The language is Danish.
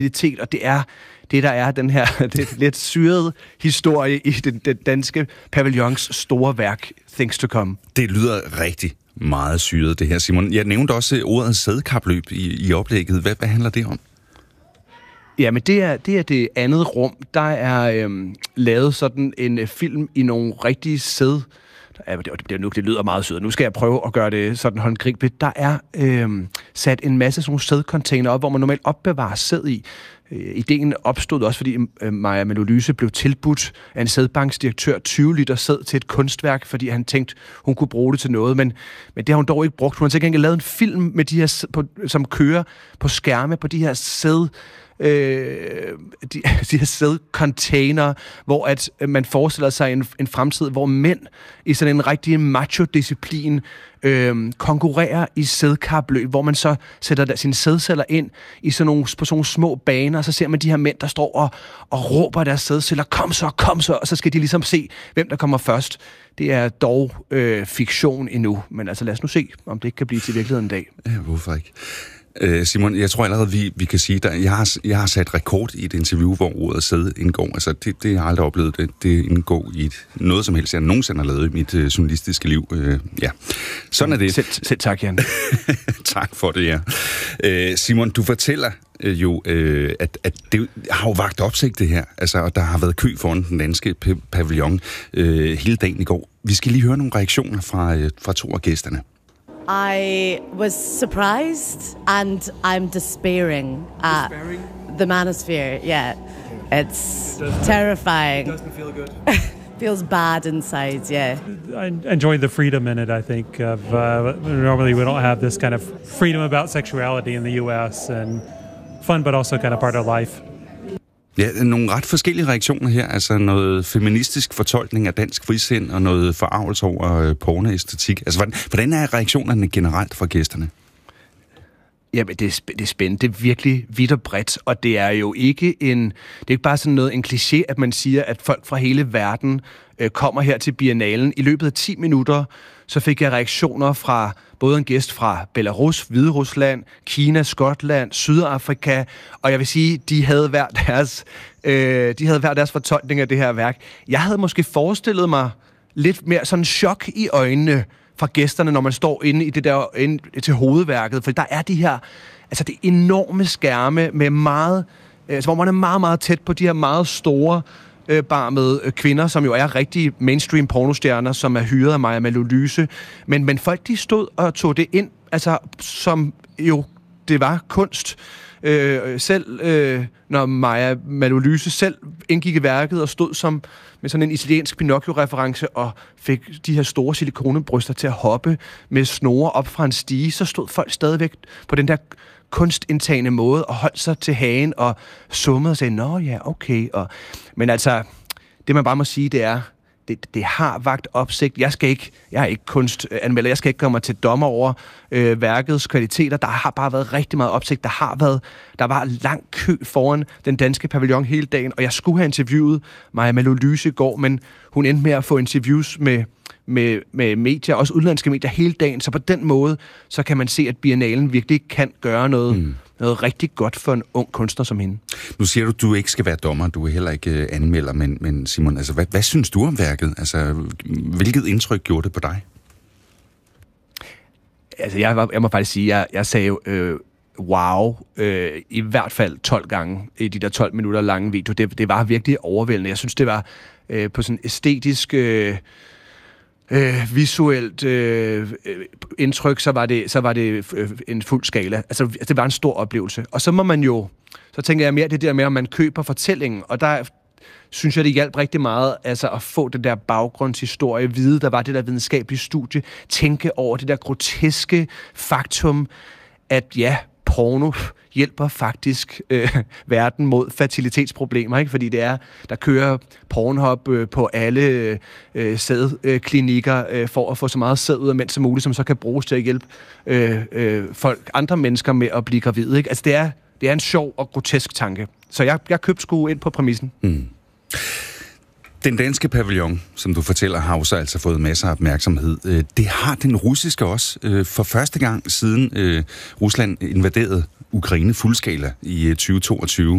Og det er det, der er den her det lidt syrede historie i den danske pavillons store værk, Things to Come. Det lyder rigtig meget syret, det her, Simon. Jeg nævnte også ordet sædkapløb i oplægget. Hvad handler det om? Ja, men det er det andet rum. Der er lavet sådan en film i nogle rigtige sæd. Det lyder meget sødt. Nu skal jeg prøve at gøre det sådan håndgribeligt. Der er sat en masse sådan nogle sædcontainer op, hvor man normalt opbevarer sæd i. Ideen opstod også, fordi Maja Malou-Lyse blev tilbudt af en sædbanksdirektør 20 liter sæd til et kunstværk, fordi han tænkte, hun kunne bruge det til noget, men det har hun dog ikke brugt. Hun har til gengæld lavet en film med de her, som kører på skærme på de her sæd, de her sædcontainer, hvor at man forestiller sig en fremtid, hvor mænd i sådan en rigtig macho-disciplin konkurrerer i sædkapløb, hvor man så sætter sine sædceller ind i på sådan nogle små baner, og så ser man de her mænd, der står og råber deres sædceller, kom så, og så skal de ligesom se, hvem der kommer først. Det er dog fiktion endnu, men altså lad os nu se, om det ikke kan blive til virkelighed en dag. Ja, hvorfor ikke? Simon, jeg tror allerede, vi kan sige, at jeg har sat rekord i et interview, hvor ordet sæd indgår. Altså, det har jeg aldrig oplevet. Det indgår i noget som helst, jeg nogensinde har lavet i mit journalistiske liv. Ja, sådan er det. Selv tak, Jan. Tak for det, ja. Simon, du fortæller jo, at det har jo vakt opsigt, det her. Altså, og der har været kø foran den danske pavillon hele dagen i går. Vi skal lige høre nogle reaktioner fra to af gæsterne. I was surprised and I'm despairing at the manosphere. Yeah, it's terrifying. It doesn't feel good. Feels bad inside, yeah. I enjoy the freedom in it, I think. Normally we don't have this kind of freedom about sexuality in the US, and fun but also kind of part of life. Ja, nogle ret forskellige reaktioner her. Altså noget feministisk fortolkning af dansk frisind og noget forarvelse over pornoæstetik. Altså, hvordan er reaktionerne generelt fra gæsterne? Jamen, det er spændende. Det er virkelig vidt og bredt, og det er jo ikke det er ikke bare sådan noget, en kliché, at man siger, at folk fra hele verden kommer her til biennalen. I løbet af 10 minutter, så fik jeg reaktioner fra både en gæst fra Belarus, Hviderusland, Kina, Skotland, Sydafrika, og jeg vil sige, de havde hver deres fortolkning af det her værk. Jeg havde måske forestillet mig lidt mere sådan chok i øjnene fra gæsterne, når man står inde i det der inde til hovedværket, for der er de her, altså det enorme skærme med meget, hvor man er meget, meget tæt på de her meget store barmede kvinder, som jo er rigtige mainstream pornostjerner, som er hyret af Maja Malou-Lyse. Men folk, de stod og tog det ind, altså som jo det var kunst. Når Maja Malou-Lyse selv indgik i værket og stod med sådan en italiensk Pinocchio-reference og fik de her store silikonebryster til at hoppe med snore op fra en stige, så stod folk stadigvæk på den der kunstindtagende måde og holdt sig til hagen og summede og sagde, nå ja, okay. Men altså, det man bare må sige, det er, det har vakt opsigt. Jeg er ikke kunstanmelder, jeg skal ikke komme til dommer over værkets kvaliteter. Der har bare været rigtig meget opsigt. Der var lang kø foran den danske pavillon hele dagen, og jeg skulle have interviewet Maja Malou-Lyse i går, men hun endte med at få interviews med medier, også udenlandske medier hele dagen. Så på den måde, så kan man se, at biennalen virkelig kan gøre noget rigtig godt for en ung kunstner som hende. Nu siger du ikke skal være dommer, du er heller ikke anmelder, men Simon, altså, hvad synes du om værket? Altså, hvilket indtryk gjorde det på dig? Altså, jeg må faktisk sige, jeg sagde jo, wow, i hvert fald 12 gange i de der 12 minutter lange video. Det var virkelig overvældende. Jeg synes, det var på sådan æstetisk visuelt indtryk, så var det en fuld skala. Altså, det var en stor oplevelse. Og så må man jo, så tænker jeg mere det der med, om man køber fortællingen, og der synes jeg, det hjalp rigtig meget, altså at få den der baggrundshistorie, vide, der var det der videnskabelige studie, tænke over det der groteske faktum, at ja, porno hjælper faktisk verden mod fertilitetsproblemer, ikke? Fordi det er, der kører Pornhub på alle sædklinikker for at få så meget sæd ud af mænd som muligt, som så kan bruges til at hjælpe andre mennesker med at blive gravide, ikke? Altså det er en sjov og grotesk tanke. Så jeg købte sgu ind på præmissen. Mm. Den danske pavillon, som du fortæller, har jo så altså fået masser af opmærksomhed. Det har den russiske også. For første gang siden Rusland invaderede Ukraine fuldskala i 2022.